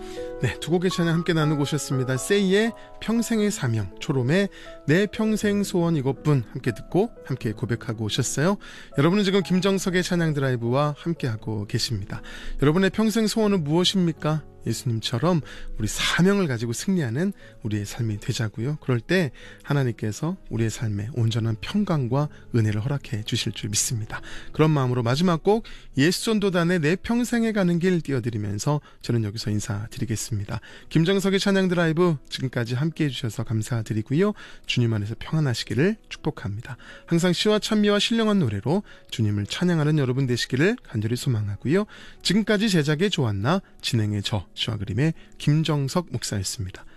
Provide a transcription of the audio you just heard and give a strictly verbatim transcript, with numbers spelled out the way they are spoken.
네, 두 곡의 찬양 함께 나누고 오셨습니다. 세이의 평생의 사명, 초롬의 내 평생 소원 이것뿐 함께 듣고 함께 고백하고 오셨어요. 여러분은 지금 김정석의 찬양 드라이브와 함께하고 계십니다. 여러분의 평생 소원은 무엇입니까? 예수님처럼 우리 사명을 가지고 승리하는 우리의 삶이 되자고요. 그럴 때 하나님께서 우리의 삶에 온전한 평강과 은혜를 허락해 주실 줄 믿습니다. 그런 마음으로 마지막 곡 예수전도단의 내 평생에 가는 길 띄워드리면서 저는 여기서 인사드리겠습니다. 김정석의 찬양 드라이브 지금까지 함께해 주셔서 감사드리고요. 주님 안에서 평안하시기를 축복합니다. 항상 시와 찬미와 신령한 노래로 주님을 찬양하는 여러분 되시기를 간절히 소망하고요. 지금까지 제작의 조한나, 진행의 저 시와 그림의 김정석 목사였습니다.